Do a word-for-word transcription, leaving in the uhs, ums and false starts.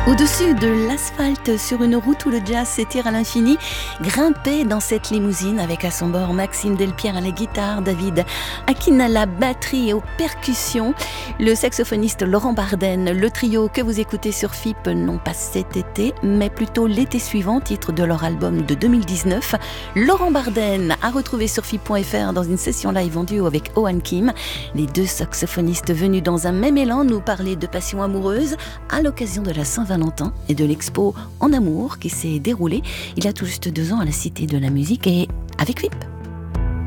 Au-dessus de l'asphalte, sur une route où le jazz s'étire à l'infini, grimpait dans cette limousine avec à son bord Maxime Delpierre à la guitare, David Akin à la batterie et aux percussions, le saxophoniste Laurent Barden. Le trio que vous écoutez sur F I P, non pas cet été, mais plutôt l'été suivant, titre de leur album de deux mille dix-neuf. Laurent Barden a retrouvé sur F I P point F R dans une session live en duo avec Owen Kim. Les deux saxophonistes venus dans un même élan nous parler de passion amoureuse à l'occasion de la Saint-Valentin et de l'expo En Amour qui s'est déroulée il y a tout juste deux ans à la Cité de la Musique et avec F I P.